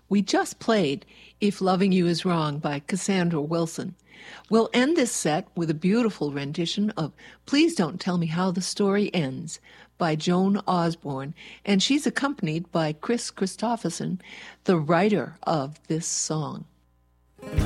We just played If Loving You Is Wrong by Cassandra Wilson. We'll end this set with a beautiful rendition of Please Don't Tell Me How the Story Ends by Joan Osborne, and she's accompanied by Chris Christopherson, the writer of this song.